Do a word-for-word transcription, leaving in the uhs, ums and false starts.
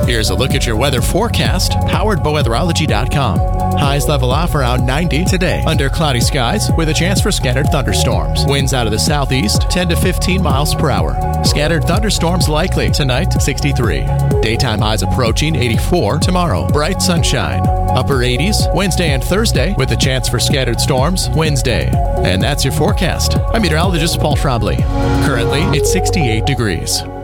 Here's a look at your weather forecast, powered by weatherology dot com. Highs level off around ninety today, under cloudy skies with a chance for scattered thunderstorms. Winds out of the southeast, ten to fifteen miles per hour. Scattered thunderstorms likely tonight, sixty-three. Daytime highs approaching eighty-four tomorrow. Bright sunshine. Upper eighties Wednesday and Thursday with a chance for scattered storms Wednesday. And that's your forecast. I'm meteorologist Paul Trombley. Currently, it's sixty-eight degrees.